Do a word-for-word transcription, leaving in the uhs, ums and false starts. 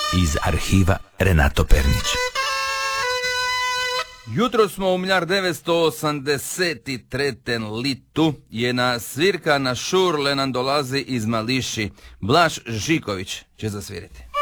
iz arhiva Renato Pernić. Jutro smo u miljar devetsto osamdeset trećem litu. Jedna svirka na šurle nam dolazi iz Mališi. Blaž Žiković će zasviriti.